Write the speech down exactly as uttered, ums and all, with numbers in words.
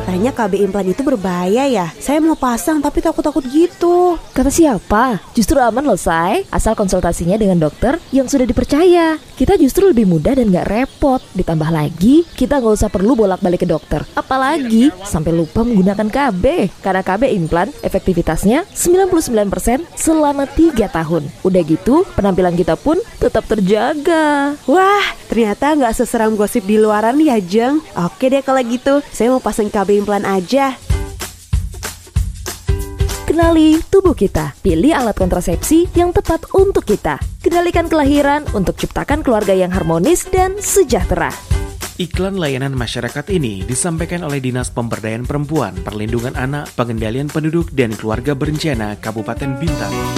Katanya K B implan itu berbahaya ya. Saya mau pasang tapi takut-takut gitu. Kata siapa? Justru aman loh, Say. Asal konsultasinya dengan dokter yang sudah dipercaya. Kita justru lebih mudah dan gak repot. Ditambah lagi, kita gak usah perlu bolak-balik ke dokter. Apalagi sampai lupa menggunakan K B. Karena K B implan efektivitasnya sembilan puluh sembilan persen selama tiga tahun. Udah gitu, penampilan kita pun tetap terjaga. Wah, ternyata gak seseram gosip di luaran ya, Jeng. Oke deh kalau gitu, saya mau pasang K B implan aja. Kenali tubuh kita, pilih alat kontrasepsi yang tepat untuk kita. Kendalikan kelahiran untuk ciptakan keluarga yang harmonis dan sejahtera. Iklan layanan masyarakat ini disampaikan oleh Dinas Pemberdayaan Perempuan, Perlindungan Anak, Pengendalian Penduduk, dan Keluarga Berencana Kabupaten Bintang.